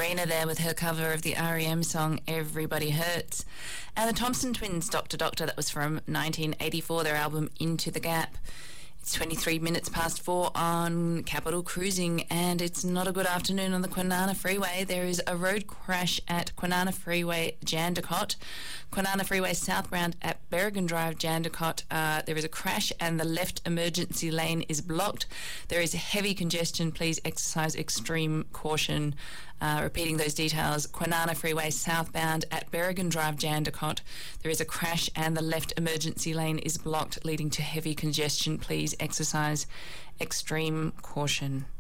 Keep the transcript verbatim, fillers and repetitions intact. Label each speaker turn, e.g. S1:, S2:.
S1: Sabrina there with her cover of the R E M song Everybody Hurts. And the Thompson Twins, Doctor Doctor, that was from nineteen eighty-four, their album Into the Gap. It's twenty-three minutes past four on Capital Cruising, and it's not a good afternoon on the Kwinana Freeway. There is a road crash at Kwinana Freeway, Jandakot. Kwinana Freeway southbound at Berrigan Drive, Jandakot. Uh, there is a crash and the left emergency lane is blocked. There is heavy congestion. Please exercise extreme caution. Uh, repeating those details, Kwinana Freeway southbound at Berrigan Drive, Jandakot. There is a crash and the left emergency lane is blocked, leading to heavy congestion. Please exercise extreme caution.